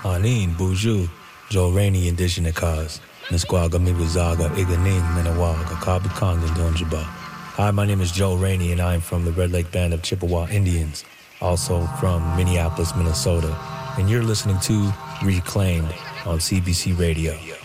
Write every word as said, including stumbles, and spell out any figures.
Anin, Buju, Joe Rainey, Indigenous Cause, Nisquaga, Mibuzaga, Iganing, Menawaga, Kabukong, and Donjaba. Hi, my name is Joe Rainey, and I'm from the Red Lake Band of Chippewa Indians, also from Minneapolis, Minnesota. And you're listening to Reclaimed on C B C Radio.